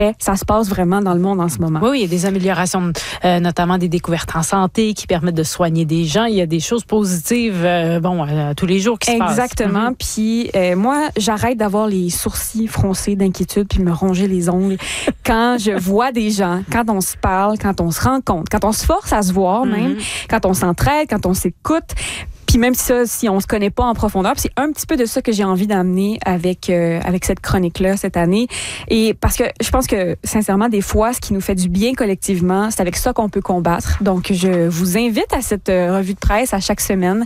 Ça se passe vraiment dans le monde en ce moment. Oui, il y a des améliorations, notamment des découvertes en santé qui permettent de soigner des gens. Il y a des choses positives, tous les jours qui se passent. Exactement. Puis moi, j'arrête d'avoir les sourcils froncés d'inquiétude puis me ronger les ongles quand je vois des gens, quand on se parle, quand on se rencontre, quand on se force à se voir même, quand on s'entraide, quand on s'écoute. Puis même si on se connaît pas en profondeur, c'est un petit peu de ça que j'ai envie d'amener avec cette chronique-là cette année. Et parce que je pense que, sincèrement, des fois, ce qui nous fait du bien collectivement, c'est avec ça qu'on peut combattre. Donc, je vous invite à cette revue de presse à chaque semaine.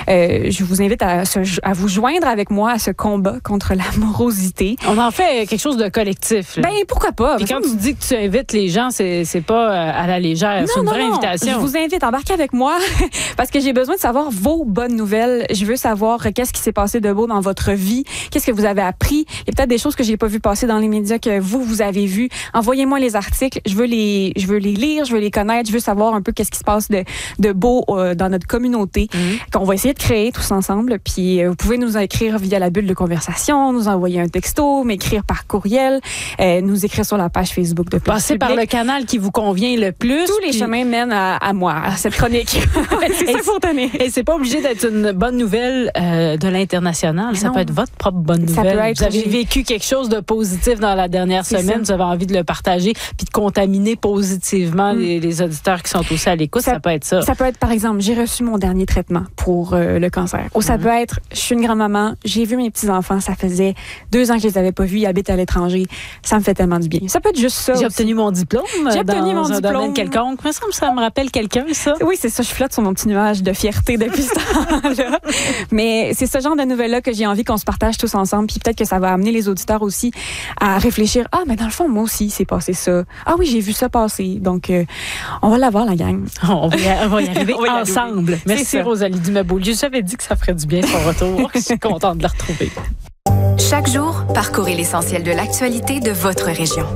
Je vous invite à vous joindre avec moi à ce combat contre la morosité. On en fait quelque chose de collectif. Là. Ben, pourquoi pas? Puis quand tu dis que tu invites les gens, c'est pas à la légère. C'est une vraie invitation. Je vous invite à embarquer avec moi parce que j'ai besoin de savoir vos bonnes nouvelles. Je veux savoir qu'est-ce qui s'est passé de beau dans votre vie, qu'est-ce que vous avez appris. Il y a peut-être des choses que j'ai pas vu passer dans les médias que vous avez vu. Envoyez-moi les articles. Je veux les lire, je veux les connaître. Je veux savoir un peu qu'est-ce qui se passe de beau dans notre communauté qu'on va essayer de créer tous ensemble. Puis vous pouvez nous écrire via la bulle de conversation, nous envoyer un texto, m'écrire par courriel, nous écrire sur la page Facebook de Place Passer par le canal qui vous convient le plus. Tous les chemins mènent à moi, à cette chronique. C'est ça pour tenir. Et c'est pas obligé d'être une bonne nouvelle de l'international. Ça peut être votre propre bonne nouvelle. Vous avez vécu quelque chose de positif dans la dernière semaine. Vous avez envie de le partager puis de contaminer positivement les auditeurs qui sont aussi à l'écoute. Ça peut être ça. Ça peut être, par exemple, j'ai reçu mon dernier traitement pour le cancer. Ou ça peut être, je suis une grand-maman, j'ai vu mes petits-enfants, ça faisait 2 ans que je les avais pas vus, ils habitent à l'étranger. Ça me fait tellement du bien. Ça peut être juste ça. J'ai obtenu mon diplôme dans un domaine quelconque. Ça me rappelle quelqu'un, ça. Oui, c'est ça. Je flotte sur mon petit nuage de fierté depuis ce temps-là. Mais c'est ce genre de nouvelles-là que j'ai envie qu'on se partage tous ensemble. Puis peut-être que ça va amener les auditeurs aussi à réfléchir. Ah, mais dans le fond, moi aussi, c'est passé ça. Ah oui, j'ai vu ça passer. Donc, on va l'avoir, la gang. On va y arriver ensemble. Merci, Rosalie Dumais-Beaulieu. J'avais dit que ça ferait du bien son retour. Je suis contente de la retrouver. Chaque jour, parcourez l'essentiel de l'actualité de votre région.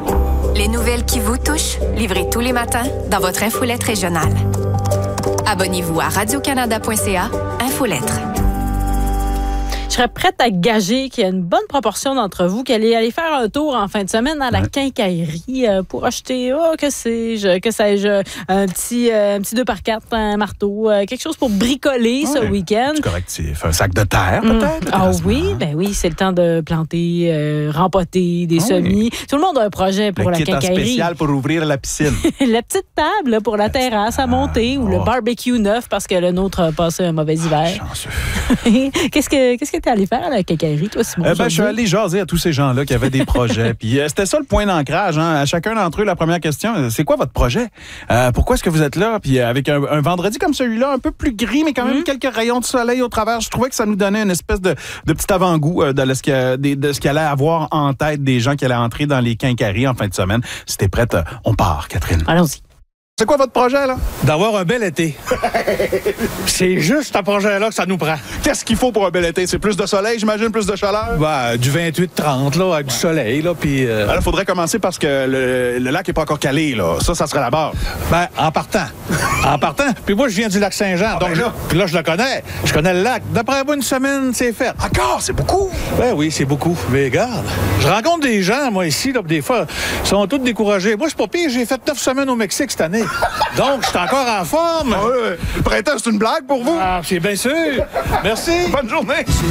Les nouvelles qui vous touchent, livrées tous les matins dans votre infolette régionale. Abonnez-vous à radiocanada.ca, Infolettre. Je serais prête à gager qu'il y a une bonne proportion d'entre vous qui allez aller faire un tour en fin de semaine à la quincaillerie pour acheter, que sais-je, un petit 2x4, un marteau, quelque chose pour bricoler ce week-end. C'est correctif. Un sac de terre, peut-être? Ah oui, c'est le temps de planter, rempoter des semis. Tout le monde a un projet pour la quincaillerie. Le kit spécial pour ouvrir la piscine. La petite table là, pour la terrasse à monter ou le barbecue neuf parce que le nôtre a passé un mauvais hiver. Chanceux. Qu'est-ce que t'es allé faire à la quincaillerie, toi, Simon? Je suis allé jaser à tous ces gens-là qui avaient des projets. Puis c'était ça le point d'ancrage. À chacun d'entre eux, la première question, c'est quoi votre projet? Pourquoi est-ce que vous êtes là? Puis avec un vendredi comme celui-là, un peu plus gris, mais quand même quelques rayons de soleil au travers, je trouvais que ça nous donnait une espèce de petit avant-goût de ce qu'il allait avoir en tête des gens qui allaient entrer dans les quincailleries en fin de semaine. Si t'es prête, on part, Catherine. Allons-y. C'est quoi votre projet, là? D'avoir un bel été. C'est juste un projet-là que ça nous prend. Qu'est-ce qu'il faut pour un bel été? C'est plus de soleil, j'imagine, plus de chaleur? Du 28-30, là, avec du soleil, là, puis... Il faudrait commencer parce que le lac est pas encore calé, là. Ça serait la base. En partant. Puis moi, je viens du lac Saint-Jean, donc puis là, je le connais. Je connais le lac. D'après moi, une semaine, c'est fait. Encore? C'est beaucoup? Ben oui, c'est beaucoup. Mais regarde, je rencontre des gens, moi, ici, là, des fois, ils sont tous découragés. Moi, c'est pas pire, j'ai fait 9 semaines au Mexique cette année. Donc, je suis encore en forme. Le printemps, c'est une blague pour vous? Ah, c'est bien sûr. Merci. Bonne journée.